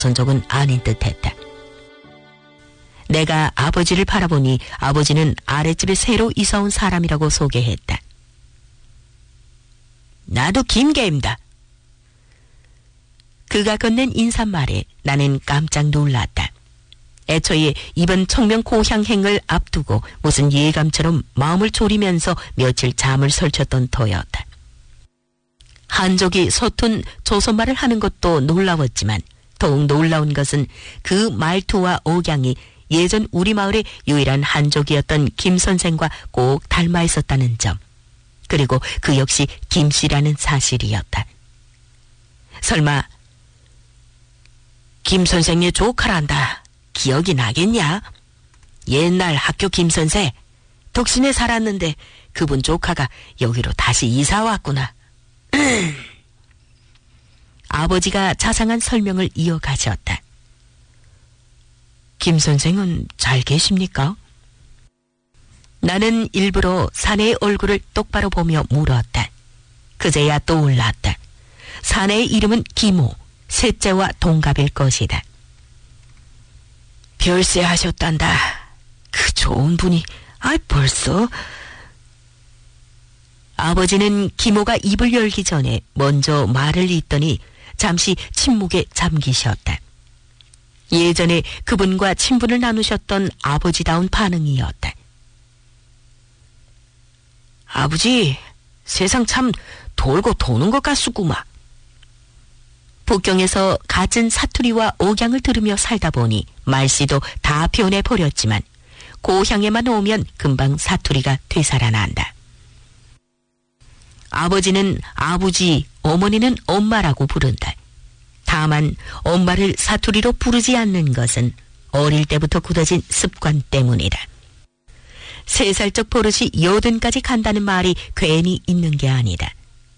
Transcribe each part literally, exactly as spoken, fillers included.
적은 아닌 듯했다. 내가 아버지를 바라보니 아버지는 아랫집에 새로 이사온 사람이라고 소개했다. 나도 김계입니다. 그가 건넨 인사말에 나는 깜짝 놀랐다. 애초에 이번 청명 고향행을 앞두고 무슨 예감처럼 마음을 졸이면서 며칠 잠을 설쳤던 터였다. 한족이 서툰 조선말을 하는 것도 놀라웠지만 더욱 놀라운 것은 그 말투와 억양이 예전 우리 마을의 유일한 한족이었던 김 선생과 꼭 닮아 있었다는 점, 그리고 그 역시 김씨라는 사실이었다. 설마 김 선생의 조카란다 기억이 나겠냐? 옛날 학교 김 선생 독신에 살았는데 그분 조카가 여기로 다시 이사 왔구나. 아버지가 자상한 설명을 이어가셨다. 김 선생은 잘 계십니까? 나는 일부러 사내의 얼굴을 똑바로 보며 물었다. 그제야 떠올랐다. 사내의 이름은 김호, 셋째와 동갑일 것이다. 별세하셨단다. 그 좋은 분이 아 벌써... 아버지는 김호가 입을 열기 전에 먼저 말을 잇더니 잠시 침묵에 잠기셨다. 예전에 그분과 친분을 나누셨던 아버지다운 반응이었다. 아버지, 세상 참 돌고 도는 것 같수구만. 북경에서 갖은 사투리와 억양을 들으며 살다 보니 말씨도 다 변해버렸지만 고향에만 오면 금방 사투리가 되살아난다. 아버지는 아버지, 어머니는 엄마라고 부른다. 다만 엄마를 사투리로 부르지 않는 것은 어릴 때부터 굳어진 습관 때문이다. 세 살적 버릇이 여든까지 간다는 말이 괜히 있는 게 아니다.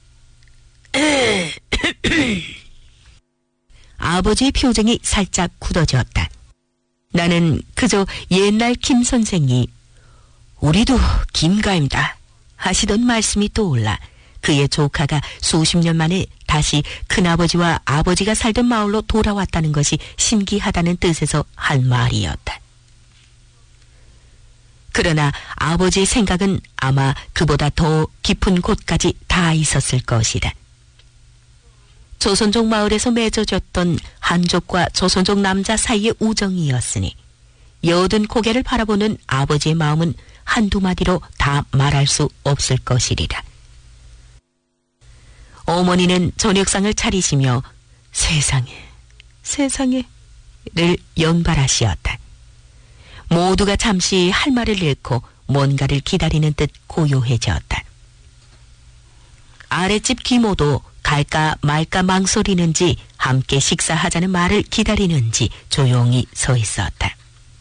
아버지의 표정이 살짝 굳어졌다. 나는 그저 옛날 김 선생이 우리도 김가입니다 하시던 말씀이 떠올라 그의 조카가 수십 년 만에 다시 큰아버지와 아버지가 살던 마을로 돌아왔다는 것이 신기하다는 뜻에서 한 말이었다. 그러나 아버지의 생각은 아마 그보다 더 깊은 곳까지 다 있었을 것이다. 조선족 마을에서 맺어졌던 한족과 조선족 남자 사이의 우정이었으니 여든 고개를 바라보는 아버지의 마음은 한두 마디로 다 말할 수 없을 것이리라. 어머니는 저녁상을 차리시며 세상에, 세상에를 연발하시었다. 모두가 잠시 할 말을 잃고 뭔가를 기다리는 듯 고요해졌다. 아랫집 김호도 갈까 말까 망설이는지 함께 식사하자는 말을 기다리는지 조용히 서 있었다.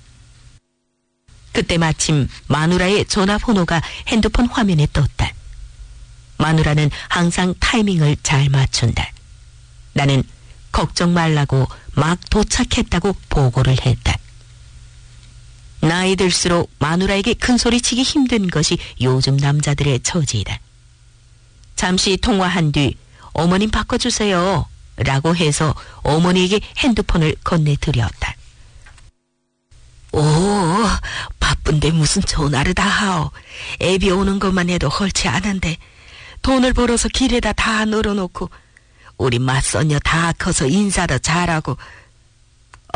그때 마침 마누라의 전화번호가 핸드폰 화면에 떴다. 마누라는 항상 타이밍을 잘 맞춘다. 나는 걱정 말라고 막 도착했다고 보고를 했다. 나이 들수록 마누라에게 큰소리치기 힘든 것이 요즘 남자들의 처지이다. 잠시 통화한 뒤 어머님 바꿔주세요 라고 해서 어머니에게 핸드폰을 건네드렸다. 오, 바쁜데 무슨 전화를 다 하오. 애비 오는 것만 해도 헐지 않은데 돈을 벌어서 길에다 다 널어놓고 우리 맞선녀 다 커서 인사도 잘하고. 어,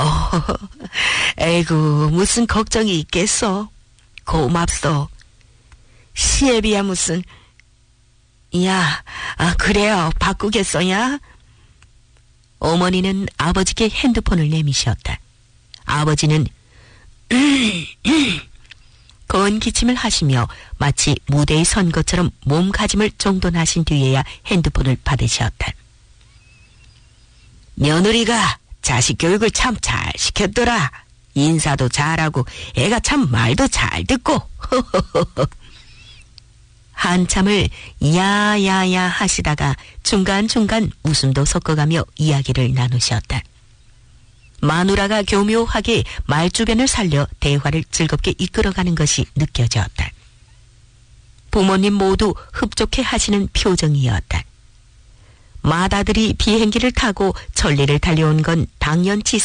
에이구 무슨 걱정이 있겠어. 고맙소. 시애비야 무슨. 야, 아, 그래요. 바꾸겠어냐? 어머니는 아버지께 핸드폰을 내미셨다. 아버지는 건 기침을 하시며 마치 무대에 선 것처럼 몸가짐을 정돈하신 뒤에야 핸드폰을 받으셨다. 며느리가 자식 교육을 참 잘 시켰더라. 인사도 잘하고 애가 참 말도 잘 듣고. 한참을 야야야 하시다가 중간중간 웃음도 섞어가며 이야기를 나누셨다. 마누라가 교묘하게 말주변을 살려 대화를 즐겁게 이끌어가는 것이 느껴졌다. 부모님 모두 흡족해 하시는 표정이었다. 맏아들이 비행기를 타고 천리를 달려온 건 당연치